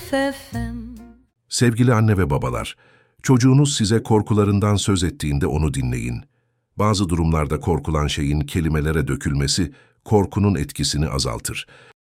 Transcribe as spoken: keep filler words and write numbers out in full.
F F M. Sevgili anne ve babalar, çocuğunuz size korkularından söz ettiğinde onu dinleyin. Bazı durumlarda korkulan şeyin kelimelere dökülmesi, korkunun etkisini azaltır.